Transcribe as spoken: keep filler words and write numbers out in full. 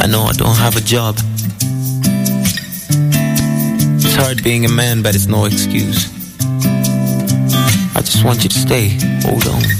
I know I don't have a job. It's hard being a man, but it's no excuse. I just want you to stay. Hold on.